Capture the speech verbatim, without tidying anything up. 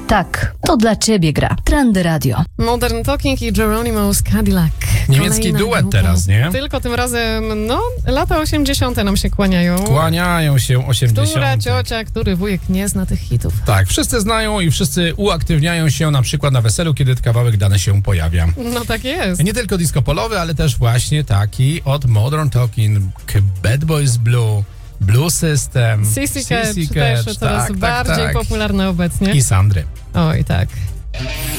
Tak, to dla ciebie gra. Trendy Radio. Modern Talking i Geronimo's Cadillac. Niemiecki Kolejna duet grupa. teraz, nie? Tylko tym razem, no, lata osiemdziesiąte nam się kłaniają. Kłaniają się osiemdziesiąte. Która ciocia, który wujek nie zna tych hitów. Tak, wszyscy znają i wszyscy uaktywniają się na przykład na weselu, kiedy kawałek dany się pojawia. No tak jest. Nie tylko disco polowy, ale też właśnie taki od Modern Talking, Bad Boys Blue, Blue System, Sissy Catch Sissy też Catch, coraz tak, bardziej tak, tak. popularne obecnie. I Sandry. Oj, tak.